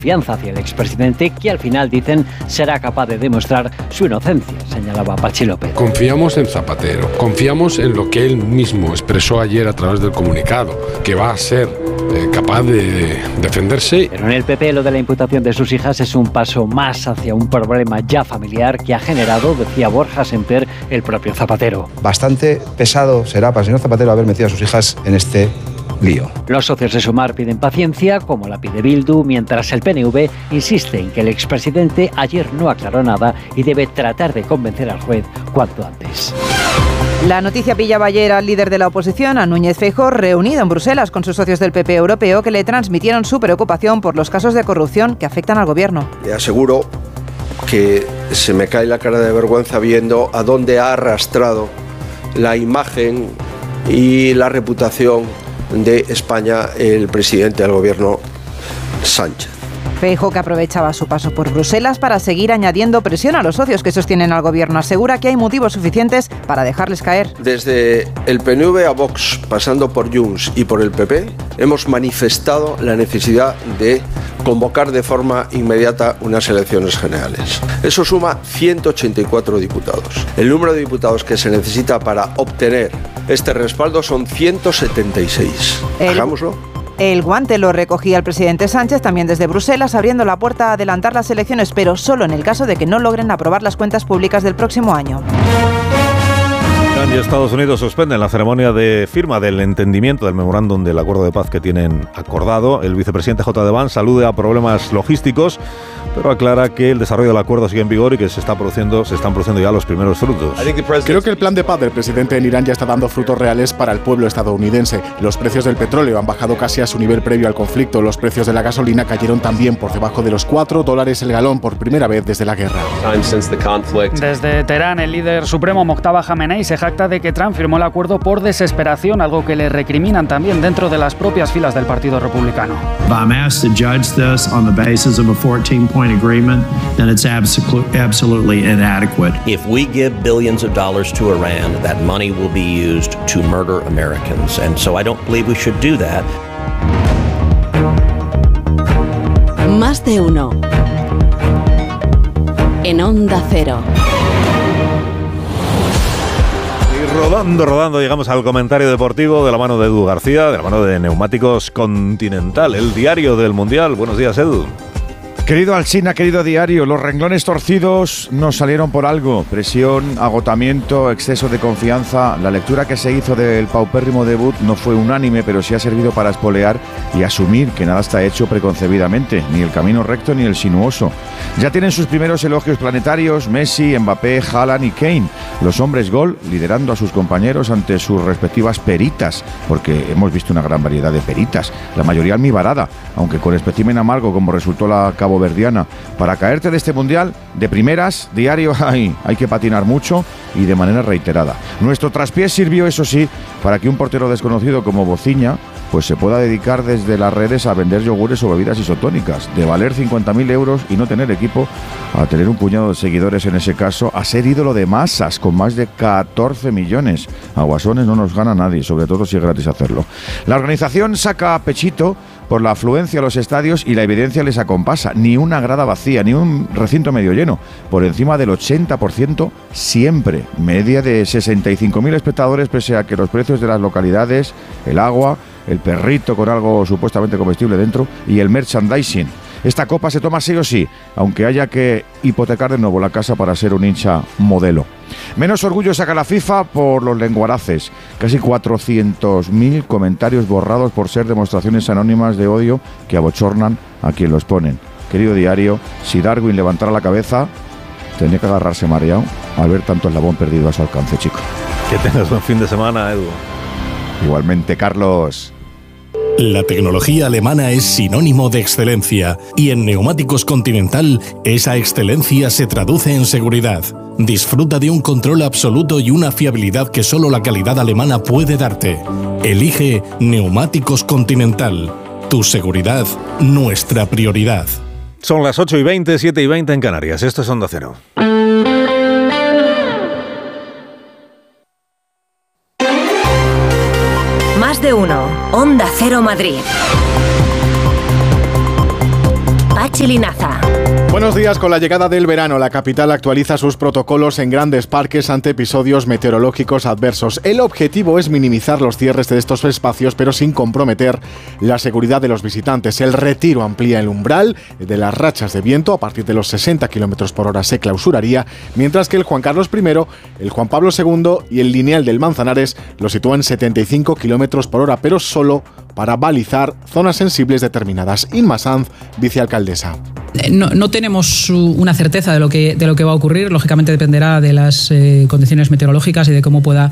Confianza hacia el expresidente, que al final dicen será capaz de demostrar su inocencia, señalaba Patxi López. Confiamos en Zapatero, confiamos en lo que él mismo expresó ayer a través del comunicado, que va a ser capaz de defenderse. Pero en el PP lo de la imputación de sus hijas es un paso más hacia un problema ya familiar que ha generado, decía Borja Semper, el propio Zapatero. Bastante pesado será para el señor Zapatero haber metido a sus hijas en este lío. Los socios de Sumar piden paciencia, como la pide Bildu, mientras el PNV insiste en que el expresidente ayer no aclaró nada y debe tratar de convencer al juez cuanto antes. La noticia pillaba ayer al líder de la oposición, a Núñez Feijóo, reunido en Bruselas con sus socios del PP europeo, que le transmitieron su preocupación por los casos de corrupción que afectan al gobierno. Le aseguro que se me cae la cara de vergüenza viendo a dónde ha arrastrado la imagen y la reputación de España el presidente del gobierno, Sánchez. Feijóo, que aprovechaba su paso por Bruselas para seguir añadiendo presión a los socios que sostienen al gobierno, asegura que hay motivos suficientes para dejarles caer. Desde el PNV a Vox, pasando por Junts y por el PP, hemos manifestado la necesidad de convocar de forma inmediata unas elecciones generales. Eso suma 184 diputados. El número de diputados que se necesita para obtener este respaldo son 176. Hagámoslo. El guante lo recogía el presidente Sánchez también desde Bruselas, abriendo la puerta a adelantar las elecciones, pero solo en el caso de que no logren aprobar las cuentas públicas del próximo año. Irán y Estados Unidos suspenden la ceremonia de firma del entendimiento del memorándum del acuerdo de paz que tienen acordado. El vicepresidente J.D. Vance alude a problemas logísticos, pero aclara que el desarrollo del acuerdo sigue en vigor y que se están produciendo ya los primeros frutos. Creo que el plan de paz del presidente en Irán ya está dando frutos reales para el pueblo estadounidense. Los precios del petróleo han bajado casi a su nivel previo al conflicto. Los precios de la gasolina cayeron también por debajo de los $4 el galón por primera vez desde la guerra. Desde Teherán, el líder supremo Mojtaba Jamenei se jacta de que Trump firmó el acuerdo por desesperación, algo que le recriminan también dentro de las propias filas del Partido Republicano. I'm asked to judge this on the basis of a 14-point agreement, then it's absolutely inadequate. If we give billions of dollars to Iran, that money will be used to murder Americans, and so I don't believe we should do that. Más de uno. En Onda Cero. Rodando, llegamos al comentario deportivo de la mano de Edu García, de la mano de Neumáticos Continental, el diario del Mundial. Buenos días, Edu. Querido Alsina, querido diario, los renglones torcidos nos salieron por algo. Presión, agotamiento, exceso de confianza. La lectura que se hizo del paupérrimo debut no fue unánime, pero sí ha servido para espolear y asumir que nada está hecho preconcebidamente, ni el camino recto ni el sinuoso. Ya tienen sus primeros elogios planetarios Messi, Mbappé, Haaland y Kane. Los hombres gol liderando a sus compañeros ante sus respectivas peritas, porque hemos visto una gran variedad de peritas, la mayoría almibarada, aunque con espécimen amargo como resultó la caboverdiana. Para caerte de este mundial, de primeras, diario, hay que patinar mucho y de manera reiterada. Nuestro traspié sirvió, eso sí, para que un portero desconocido como Bociña pues se pueda dedicar desde las redes a vender yogures o bebidas isotónicas, de valer 50.000 euros y no tener equipo, a tener un puñado de seguidores en ese caso, a ser ídolo de masas con más de 14 millones. A guasones no nos gana nadie, sobre todo si es gratis hacerlo. La organización saca pechito por la afluencia a los estadios y la evidencia les acompasa. Ni una grada vacía, ni un recinto medio lleno. Por encima del 80% siempre. Media de 65.000 espectadores, pese a que los precios de las localidades, el agua, el perrito con algo supuestamente comestible dentro y el merchandising. Esta copa se toma sí o sí, aunque haya que hipotecar de nuevo la casa para ser un hincha modelo. Menos orgullo saca la FIFA por los lenguaraces. Casi 400.000 comentarios borrados por ser demostraciones anónimas de odio que abochornan a quien los ponen. Querido diario, si Darwin levantara la cabeza, tendría que agarrarse mareado al ver tanto eslabón perdido a su alcance, chico. Que tengas buen fin de semana, Edu. Igualmente, Carlos. La tecnología alemana es sinónimo de excelencia y en Neumáticos Continental esa excelencia se traduce en seguridad. Disfruta de un control absoluto y una fiabilidad que solo la calidad alemana puede darte. Elige Neumáticos Continental. Tu seguridad, nuestra prioridad. Son las 8:20, 7:20 en Canarias. Esto es Onda Cero. Más de uno. Onda Cero Madrid. Pachi Linaza. Buenos días. Con la llegada del verano, la capital actualiza sus protocolos en grandes parques ante episodios meteorológicos adversos. El objetivo es minimizar los cierres de estos espacios, pero sin comprometer la seguridad de los visitantes. El Retiro amplía el umbral de las rachas de viento. A partir de los 60 km por hora se clausuraría, mientras que el Juan Carlos I, el Juan Pablo II y el Lineal del Manzanares lo sitúan 75 km por hora, pero solo para balizar zonas sensibles determinadas. Inma Sanz, vicealcaldesa. No tenemos una certeza de lo que va a ocurrir. Lógicamente dependerá de las condiciones meteorológicas y de cómo pueda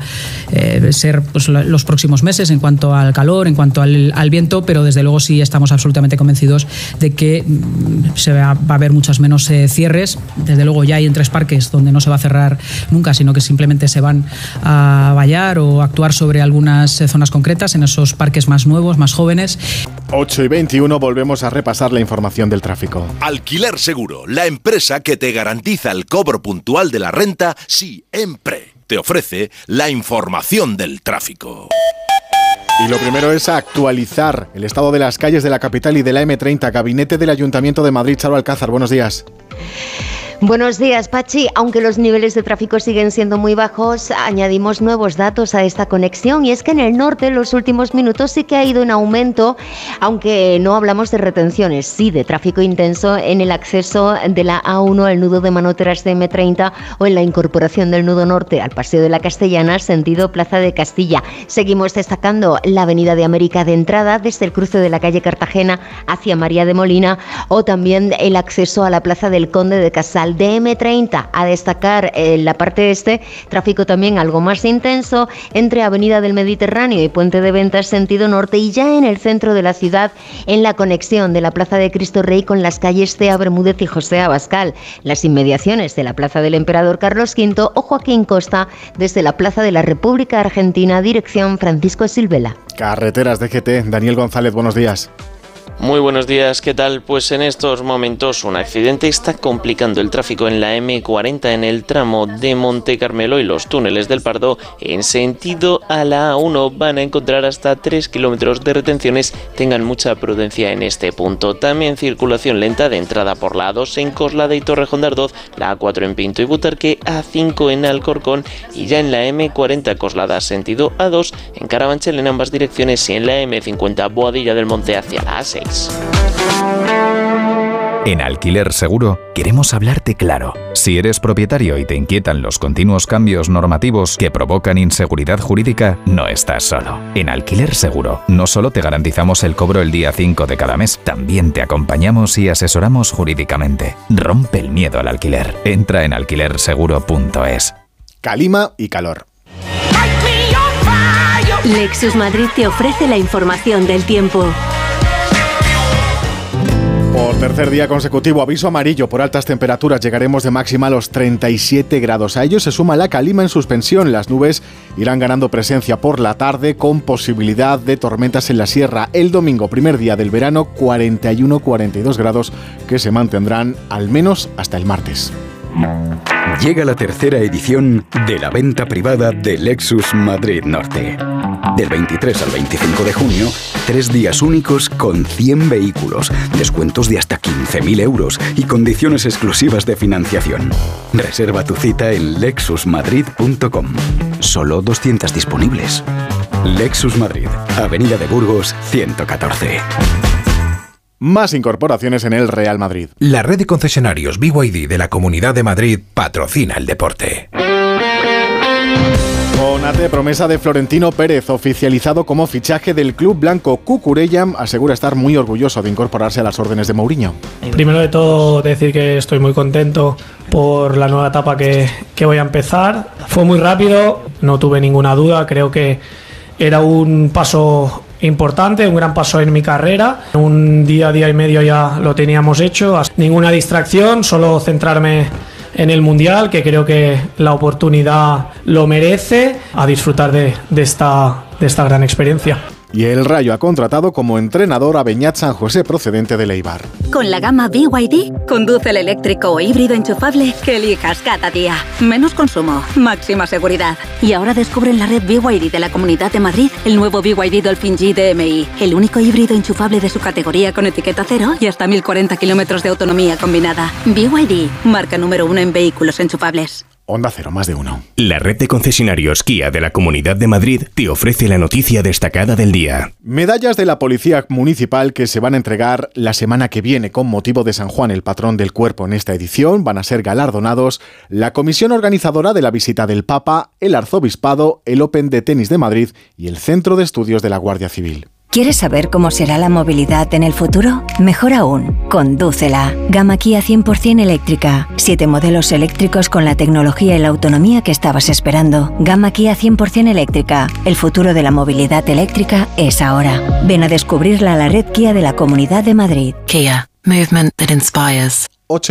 ser pues, los próximos meses en cuanto al calor, en cuanto al viento, pero desde luego sí estamos absolutamente convencidos de que va a haber muchos menos cierres. Desde luego ya hay en 3 parques donde no se va a cerrar nunca, sino que simplemente se van a vallar o actuar sobre algunas zonas concretas en esos parques más nuevos, más jóvenes. 8:21, volvemos a repasar la información del tráfico. Alquiler Seguro, la empresa que te garantiza el cobro puntual de la renta siempre. Te ofrece la información del tráfico. Y lo primero es actualizar el estado de las calles de la capital y de la M30. Gabinete del Ayuntamiento de Madrid, Charo Alcázar, buenos días. Buenos días, Pachi. Aunque los niveles de tráfico siguen siendo muy bajos, añadimos nuevos datos a esta conexión, y es que en el norte en los últimos minutos sí que ha ido en aumento, aunque no hablamos de retenciones, sí de tráfico intenso en el acceso de la A1 al nudo de Manoteras de M30 o en la incorporación del nudo norte al Paseo de la Castellana, sentido Plaza de Castilla. Seguimos destacando la Avenida de América de entrada desde el cruce de la calle Cartagena hacia María de Molina, o también el acceso a la Plaza del Conde de Casal de M30. A destacar en la parte este, tráfico también algo más intenso entre Avenida del Mediterráneo y Puente de Ventas sentido norte, y ya en el centro de la ciudad en la conexión de la Plaza de Cristo Rey con las calles Cea Bermúdez y José Abascal, las inmediaciones de la Plaza del Emperador Carlos V o Joaquín Costa desde la Plaza de la República Argentina dirección Francisco Silvela. Carreteras de GT, Daniel González, buenos días. Muy buenos días, ¿qué tal? Pues en estos momentos un accidente está complicando el tráfico en la M40 en el tramo de Monte Carmelo y los túneles del Pardo en sentido a la A1. Van a encontrar hasta 3 kilómetros de retenciones, tengan mucha prudencia en este punto. También circulación lenta de entrada por la A2 en Coslada y Torrejón de Ardoz, la A4 en Pinto y Butarque, A5 en Alcorcón y ya en la M40 Coslada sentido A2 en Carabanchel en ambas direcciones y en la M50 Boadilla del Monte hacia la A6. En Alquiler Seguro queremos hablarte claro. Si eres propietario y te inquietan los continuos cambios normativos que provocan inseguridad jurídica, no estás solo. En Alquiler Seguro no solo te garantizamos el cobro el día 5 de cada mes, también te acompañamos y asesoramos jurídicamente. Rompe el miedo al alquiler. Entra en alquilerseguro.es. Calima y calor. Lexus Madrid te ofrece la información del tiempo. Por tercer día consecutivo, aviso amarillo por altas temperaturas. Llegaremos de máxima a los 37 grados. A ello se suma la calima en suspensión. Las nubes irán ganando presencia por la tarde con posibilidad de tormentas en la sierra. El domingo, primer día del verano, 41-42 grados que se mantendrán al menos hasta el martes. Llega la tercera edición de la venta privada de Lexus Madrid Norte. Del 23 al 25 de junio, 3 días únicos con 100 vehículos, descuentos de hasta 15.000 euros y condiciones exclusivas de financiación. Reserva tu cita en lexusmadrid.com. Solo 200 disponibles. Lexus Madrid, Avenida de Burgos, 114. Más incorporaciones en el Real Madrid. La red de concesionarios BYD de la Comunidad de Madrid patrocina el deporte. Conate, promesa de Florentino Pérez, oficializado como fichaje del club blanco. Cucurella asegura estar muy orgulloso de incorporarse a las órdenes de Mourinho. Primero de todo, decir que estoy muy contento por la nueva etapa que voy a empezar. Fue muy rápido, no tuve ninguna duda, creo que era un paso importante, un gran paso en mi carrera. Un día y medio ya lo teníamos hecho, ninguna distracción, solo centrarme en el Mundial, que creo que la oportunidad lo merece, a disfrutar de esta gran experiencia. Y el Rayo ha contratado como entrenador a Beñat San José, procedente de Eibar. Con la gama BYD, conduce el eléctrico o híbrido enchufable que elijas cada día. Menos consumo, máxima seguridad. Y ahora descubre en la red BYD de la Comunidad de Madrid el nuevo BYD Dolphin G DMI, el único híbrido enchufable de su categoría con etiqueta cero y hasta 1040 kilómetros de autonomía combinada. BYD, marca número 1 en vehículos enchufables. Onda Cero, más de uno. La red de concesionarios Kia de la Comunidad de Madrid te ofrece la noticia destacada del día. Medallas de la Policía Municipal que se van a entregar la semana que viene con motivo de San Juan, el patrón del cuerpo. En esta edición van a ser galardonados la comisión organizadora de la visita del Papa, el Arzobispado, el Open de Tenis de Madrid y el Centro de Estudios de la Guardia Civil. ¿Quieres saber cómo será la movilidad en el futuro? Mejor aún, condúcela. Gama Kia 100% eléctrica. 7 modelos eléctricos con la tecnología y la autonomía que estabas esperando. Gama Kia 100% eléctrica. El futuro de la movilidad eléctrica es ahora. Ven a descubrirla a la red Kia de la Comunidad de Madrid. Kia. Movement that inspires.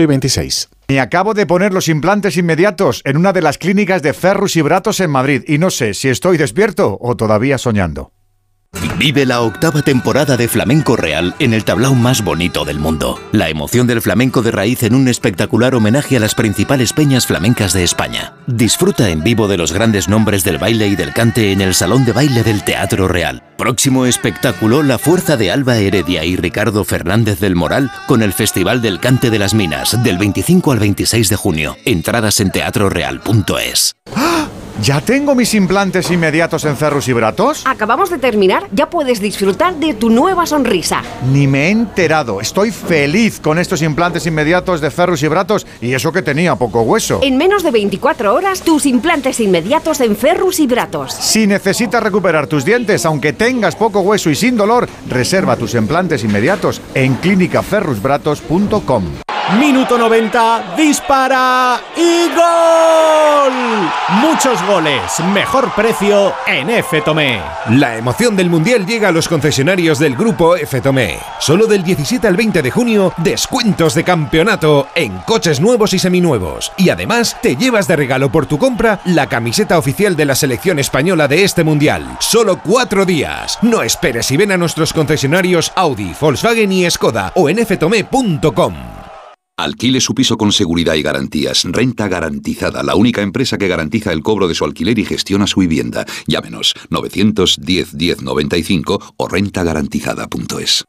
8:26. Me acabo de poner los implantes inmediatos en una de las clínicas de Ferrus y Bratos en Madrid y no sé si estoy despierto o todavía soñando. Vive la 8ª temporada de Flamenco Real en el tablao más bonito del mundo. La emoción del flamenco de raíz en un espectacular homenaje a las principales peñas flamencas de España. Disfruta en vivo de los grandes nombres del baile y del cante en el Salón de Baile del Teatro Real. Próximo espectáculo, La Fuerza de Alba Heredia y Ricardo Fernández del Moral con el Festival del Cante de las Minas, del 25 al 26 de junio. Entradas en teatroreal.es. ¿Ya tengo mis implantes inmediatos en Ferrus y Bratos? Acabamos de terminar, ya puedes disfrutar de tu nueva sonrisa. Ni me he enterado, estoy feliz con estos implantes inmediatos de Ferrus y Bratos y eso que tenía poco hueso. En menos de 24 horas, tus implantes inmediatos en Ferrus y Bratos. Si necesitas recuperar tus dientes, aunque tengas poco hueso y sin dolor, reserva tus implantes inmediatos en clínicaferrusbratos.com. Minuto 90, dispara y ¡gol! Muchos goles, mejor precio en F. Tomé. La emoción del Mundial llega a los concesionarios del Grupo F. Tomé. Solo del 17 al 20 de junio, descuentos de campeonato en coches nuevos y seminuevos. Y además, te llevas de regalo por tu compra la camiseta oficial de la selección española de este Mundial. Solo 4 días. No esperes y ven a nuestros concesionarios Audi, Volkswagen y Skoda o en ftome.com. Alquile su piso con seguridad y garantías. Renta Garantizada, la única empresa que garantiza el cobro de su alquiler y gestiona su vivienda. Llámenos 910 10 95 o rentagarantizada.es.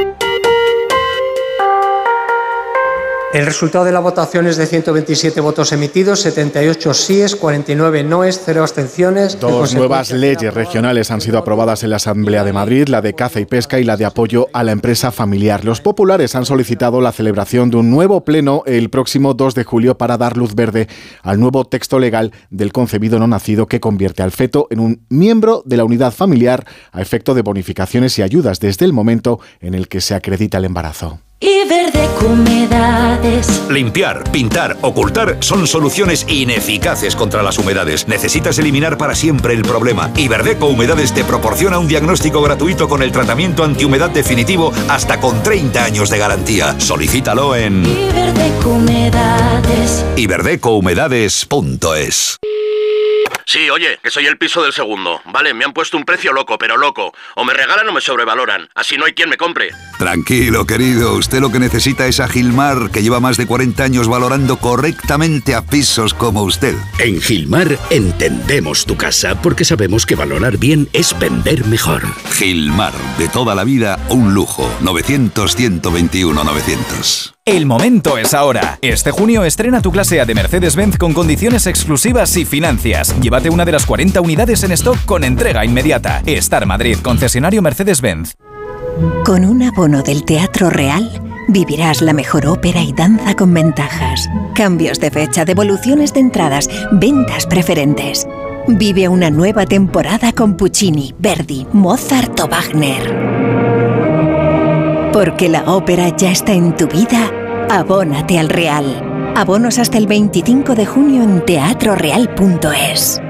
El resultado de la votación es de 127 votos emitidos, 78 síes, 49 noes, 0 abstenciones. Dos nuevas leyes regionales han sido aprobadas en la Asamblea de Madrid, la de caza y pesca y la de apoyo a la empresa familiar. Los populares han solicitado la celebración de un nuevo pleno el próximo 2 de julio para dar luz verde al nuevo texto legal del concebido no nacido que convierte al feto en un miembro de la unidad familiar a efecto de bonificaciones y ayudas desde el momento en el que se acredita el embarazo. Iberdeco Humedades. Limpiar, pintar, ocultar son soluciones ineficaces contra las humedades. Necesitas eliminar para siempre el problema. Iberdeco Humedades te proporciona un diagnóstico gratuito con el tratamiento antihumedad definitivo hasta con 30 años de garantía. Solicítalo en Iberdeco Humedades. iberdecohumedades.es. Sí, oye, que soy el piso del segundo. Vale, me han puesto un precio loco, pero loco. O me regalan o me sobrevaloran. Así no hay quien me compre. Tranquilo, querido. Usted lo que necesita es a Gilmar, que lleva más de 40 años valorando correctamente a pisos como usted. En Gilmar entendemos tu casa porque sabemos que valorar bien es vender mejor. Gilmar, de toda la vida, un lujo. 900-121-900. El momento es ahora. Este junio estrena tu clase A de Mercedes-Benz con condiciones exclusivas y financias. Llévate una de las 40 unidades en stock con entrega inmediata. Star Madrid, concesionario Mercedes-Benz. Con un abono del Teatro Real, vivirás la mejor ópera y danza con ventajas. Cambios de fecha, devoluciones de entradas, ventas preferentes. Vive una nueva temporada con Puccini, Verdi, Mozart o Wagner. Porque la ópera ya está en tu vida, abónate al Real. Abonos hasta el 25 de junio en teatroreal.es.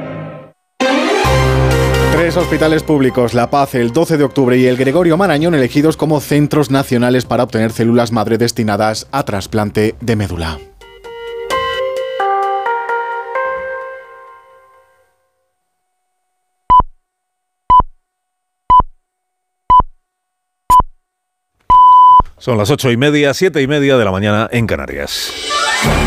3 hospitales públicos, La Paz, el 12 de octubre y el Gregorio Marañón, elegidos como centros nacionales para obtener células madre destinadas a trasplante de médula. Son las 8:30, 7:30 de la mañana en Canarias.